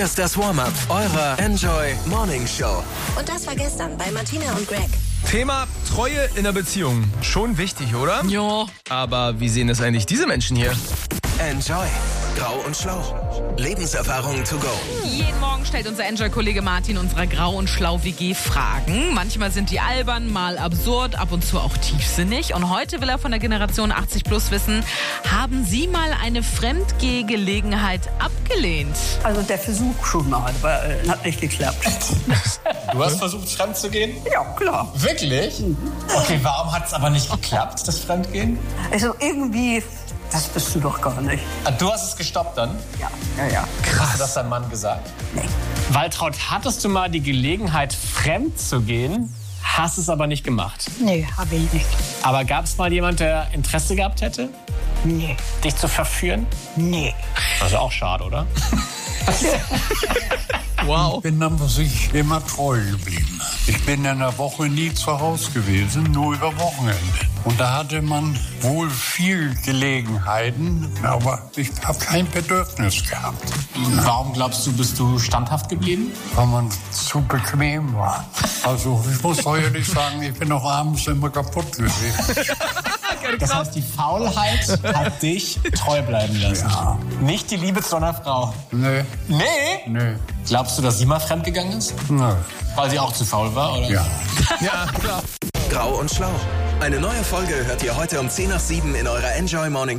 Ist das Warm-up eurer Enjoy Morning Show. Und das war gestern bei Martina und Greg. Thema Treue in der Beziehung. Schon wichtig, oder? Ja. Aber wie sehen es eigentlich diese Menschen hier? Enjoy. Grau und Schlau. Lebenserfahrungen to go. Jeden Morgen stellt unser Enjoy-Kollege Martin unserer Grau- und Schlau-WG Fragen. Manchmal sind die albern, mal absurd, ab und zu auch tiefsinnig. Und heute will er von der Generation 80 plus wissen, haben Sie mal eine Fremdgeh-Gelegenheit abgelehnt? Also der Versuch schon mal, aber hat nicht geklappt. Du hast versucht, fremd zu gehen? Ja, klar. Wirklich? Okay, warum hat es aber nicht geklappt, das Fremdgehen? Also irgendwie, das bist du doch gar nicht. Ah, du hast es gestoppt dann? Ja. Hast du das deinem Mann gesagt? Nee. Waltraud, hattest du mal die Gelegenheit, fremd zu gehen, hast es aber nicht gemacht? Nee, habe ich nicht. Aber gab es mal jemand, der Interesse gehabt hätte, Nee. dich zu verführen? Nee. Also auch schade, oder? Wow. Ich bin aber sich immer treu geblieben. Ich bin in der Woche nie zu Hause gewesen, nur über Wochenende. Und da hatte man wohl viel Gelegenheiten, aber ich habe kein Bedürfnis gehabt, Warum glaubst du, bist du standhaft geblieben? weil man zu bequem war. Also ich muss doch ehrlich sagen, ich bin auch abends immer kaputt gewesen. Das heißt, die Faulheit hat dich treu bleiben lassen. Ja. Nicht die Liebe zu einer Frau. Nee, Nee? nee, Glaubst du, dass sie mal fremdgegangen ist? nee. Weil sie auch zu faul war, oder? Ja. Ja, klar. Grau und Schlau. Eine neue Folge hört ihr heute um 10 nach 7 in eurer Enjoy Morning